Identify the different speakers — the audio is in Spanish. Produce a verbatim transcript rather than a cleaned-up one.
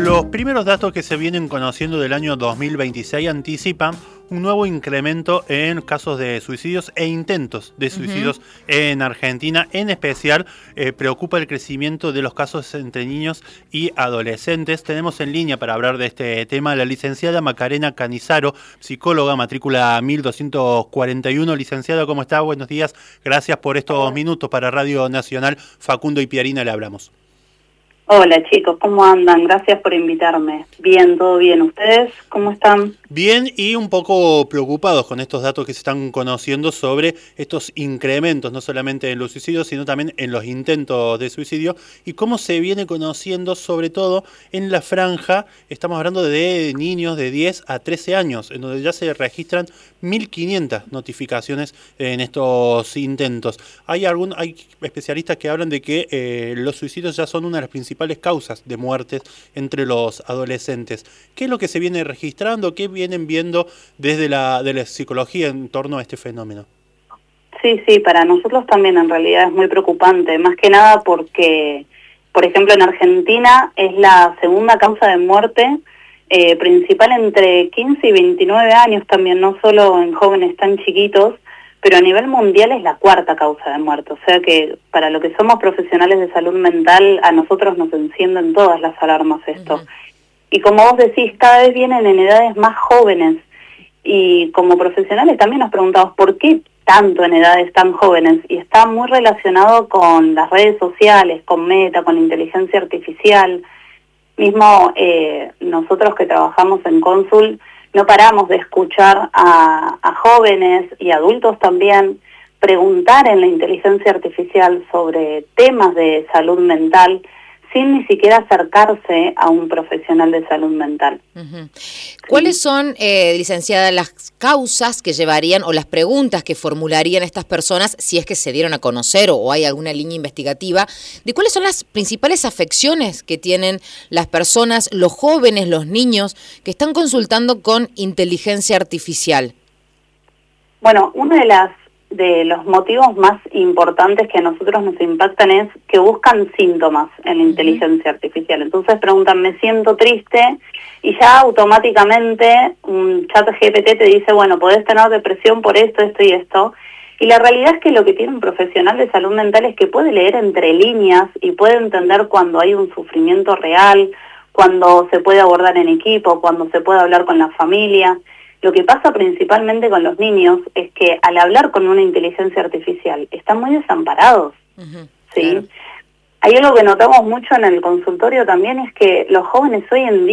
Speaker 1: Los primeros datos que se vienen conociendo del año dos mil veintiséis anticipan un nuevo incremento en casos de suicidios e intentos de suicidios uh-huh. en Argentina. En especial, eh, preocupa el crecimiento de los casos entre niños y adolescentes. Tenemos en línea para hablar de este tema la licenciada Macarena Canizaro, psicóloga, matrícula mil doscientos cuarenta y uno. Licenciada, ¿cómo está? Buenos días. Gracias por estos minutos para Radio Nacional. Facundo y Piarina le hablamos.
Speaker 2: Hola chicos, ¿cómo andan? Gracias por invitarme. Bien, todo bien. ¿Ustedes cómo están?
Speaker 1: Bien, y un poco preocupados con estos datos que se están conociendo sobre estos incrementos, no solamente en los suicidios, sino también en los intentos de suicidio, y cómo se viene conociendo sobre todo en la franja. Estamos hablando de niños de diez a trece años, en donde ya se registran mil quinientas notificaciones en estos intentos. Hay algún hay especialistas que hablan de que eh, los suicidios ya son una de las principales causas de muertes entre los adolescentes. ¿Qué es lo que se viene registrando? ¿Qué vienen viendo desde la, de la psicología en torno a este fenómeno?
Speaker 2: Sí, sí, para nosotros también en realidad es muy preocupante, más que nada porque, por ejemplo, en Argentina es la segunda causa de muerte eh, principal entre quince y veintinueve años también, no solo en jóvenes tan chiquitos, pero a nivel mundial es la cuarta causa de muerte. O sea que para lo que somos profesionales de salud mental, a nosotros nos encienden todas las alarmas esto. Uh-huh. Y como vos decís, cada vez vienen en edades más jóvenes. Y como profesionales también nos preguntamos por qué tanto en edades tan jóvenes. Y está muy relacionado con las redes sociales, con Meta, con inteligencia artificial. Mismo eh, nosotros que trabajamos en Cónsul, no paramos de escuchar a, a jóvenes y adultos también preguntar en la inteligencia artificial sobre temas de salud mental sin ni siquiera acercarse a un profesional de salud mental.
Speaker 3: Uh-huh. ¿Cuáles son, eh, licenciada, las causas que llevarían o las preguntas que formularían estas personas si es que se dieron a conocer o, o hay alguna línea investigativa de cuáles son las principales afecciones que tienen las personas, los jóvenes, los niños que están consultando con inteligencia artificial?
Speaker 2: Bueno, una de las de los motivos más importantes que a nosotros nos impactan es que buscan síntomas en la inteligencia uh-huh. artificial. Entonces preguntan, me siento triste, y ya automáticamente un chat G P T te dice, bueno, podés tener depresión por esto, esto y esto. Y la realidad es que lo que tiene un profesional de salud mental es que puede leer entre líneas y puede entender cuando hay un sufrimiento real, cuando se puede abordar en equipo, cuando se puede hablar con la familia. Lo que pasa principalmente con los niños es que al hablar con una inteligencia artificial están muy desamparados, uh-huh, ¿sí? Claro. Hay algo que notamos mucho en el consultorio también, es que los jóvenes hoy en día